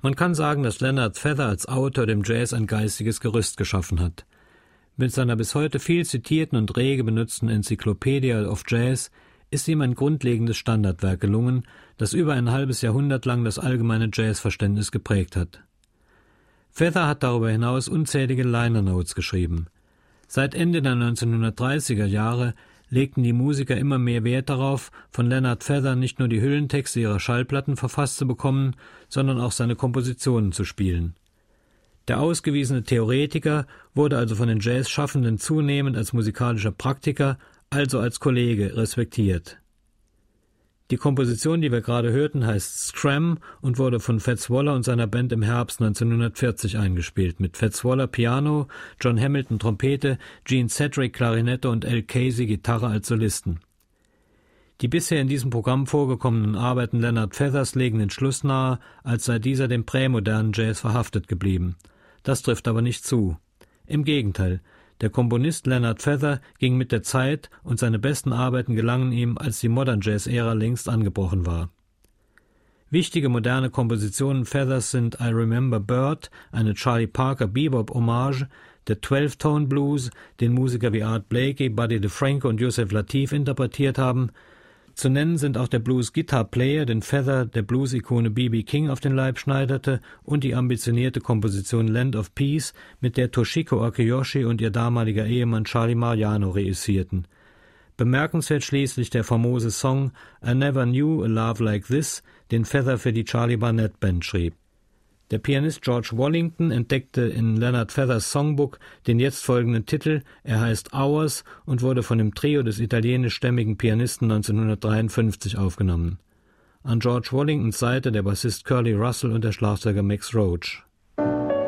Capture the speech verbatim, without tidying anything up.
Man kann sagen, dass Leonard Feather als Autor dem Jazz ein geistiges Gerüst geschaffen hat. Mit seiner bis heute viel zitierten und rege benutzten Encyclopedia of Jazz ist ihm ein grundlegendes Standardwerk gelungen, das über ein halbes Jahrhundert lang das allgemeine Jazzverständnis geprägt hat. Feather hat darüber hinaus unzählige Liner Notes geschrieben. Seit Ende der neunzehnhundertdreißiger Jahre legten die Musiker immer mehr Wert darauf, von Leonard Feather nicht nur die Hüllentexte ihrer Schallplatten verfasst zu bekommen, sondern auch seine Kompositionen zu spielen. Der ausgewiesene Theoretiker wurde also von den Jazzschaffenden zunehmend als musikalischer Praktiker, also als Kollege, respektiert. Die Komposition, die wir gerade hörten, heißt Scram und wurde von Fats Waller und seiner Band im Herbst neunzehnhundertvierzig eingespielt, mit Fats Waller Piano, John Hamilton Trompete, Gene Cedric Klarinette und Al Casey Gitarre als Solisten. Die bisher in diesem Programm vorgekommenen Arbeiten Leonard Feathers legen den Schluss nahe, als sei dieser dem prämodernen Jazz verhaftet geblieben. Das trifft aber nicht zu. Im Gegenteil, der Komponist Leonard Feather ging mit der Zeit und seine besten Arbeiten gelangen ihm, als die Modern-Jazz-Ära längst angebrochen war. Wichtige moderne Kompositionen Feathers sind I Remember Bird, eine Charlie Parker Bebop-Hommage, der Twelve-Tone Blues, den Musiker wie Art Blakey, Buddy DeFranco und Joseph Lateef interpretiert haben. Zu nennen sind auch der Blues-Guitar-Player, den Feather der Blues-Ikone B B King auf den Leib schneiderte, und die ambitionierte Komposition Land of Peace, mit der Toshiko Akiyoshi und ihr damaliger Ehemann Charlie Mariano reüssierten. Bemerkenswert schließlich der famose Song I Never Knew a Love Like This, den Feather für die Charlie Barnett Band schrieb. Der Pianist George Wallington entdeckte in Leonard Feathers Songbook den jetzt folgenden Titel, er heißt Hours und wurde von dem Trio des italienischstämmigen Pianisten neunzehnhundertdreiundfünfzig aufgenommen. An George Wallingtons Seite der Bassist Curly Russell und der Schlagzeuger Max Roach.